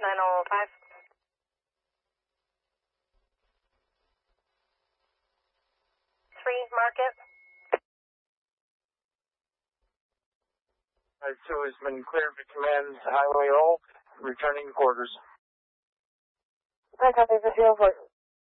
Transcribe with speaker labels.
Speaker 1: 905. Three, market.
Speaker 2: Two has been cleared to command Highway O, returning to quarters.
Speaker 1: I copy the 204.